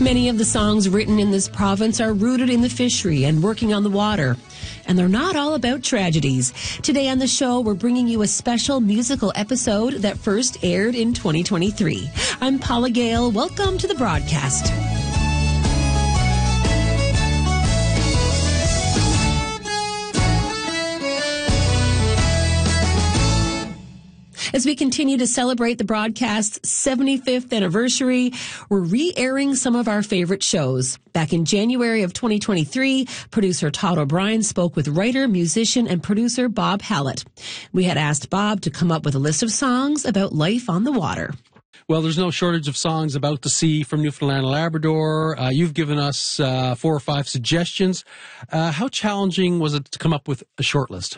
Many of the songs written in this province are rooted in the fishery and working on the water. And they're not all about tragedies. Today on the show, we're bringing you a special musical episode that first aired in 2023. I'm Paula Gale. Welcome to the broadcast. As we continue to celebrate the broadcast's 75th anniversary, we're re-airing some of our favorite shows. Back in January of 2023, producer Todd O'Brien spoke with writer, musician, and producer Bob Hallett. We had asked Bob to come up with a list of songs about life on the water. Well, there's no shortage of songs about the sea from Newfoundland and Labrador. You've given us 4 or 5 suggestions. How challenging was it to come up with a short list?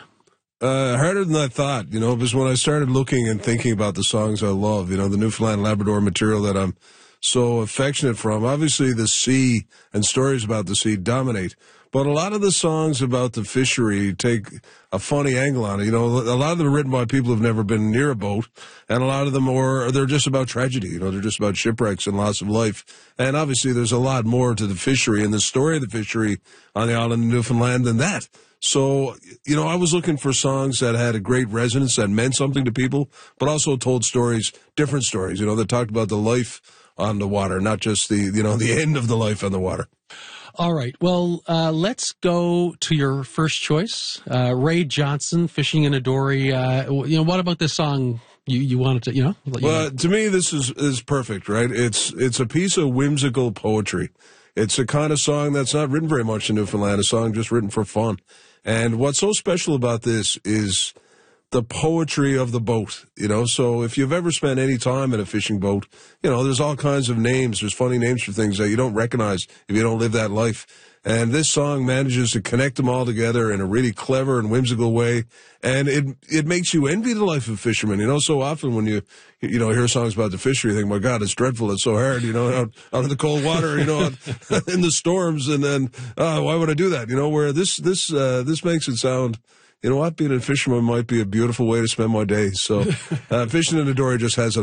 Harder than I thought, because when I started looking and thinking about the songs I love, the Newfoundland and Labrador material that I'm so affectionate from, obviously the sea and stories about the sea dominate. But a lot of the songs about the fishery take a funny angle on it. A lot of them are written by people who've never been near a boat, and a lot of them they're just about tragedy. They're just about shipwrecks and loss of life. And obviously there's a lot more to the fishery and the story of the fishery on the island of Newfoundland than that. So, I was looking for songs that had a great resonance, that meant something to people, but also told stories, different stories, that talked about the life on the water, not just the end of the life on the water. All right. Well, let's go to your first choice, Ray Johnson, Fishing in a Dory. What about this song you wanted to, Well, to me, this is perfect, right? It's a piece of whimsical poetry. It's a kind of song that's not written very much in Newfoundland, a song just written for fun. And what's so special about this is the poetry of the boat, So if you've ever spent any time in a fishing boat, there's all kinds of names. There's funny names for things that you don't recognize if you don't live that life. And this song manages to connect them all together in a really clever and whimsical way. And it makes you envy the life of fishermen. So often when you hear songs about the fishery, you think, my God, it's dreadful. It's so hard, out in the cold water, in the storms. And then, why would I do that? Where this makes it sound, being a fisherman might be a beautiful way to spend my day. So, Fishing in a Dory just has it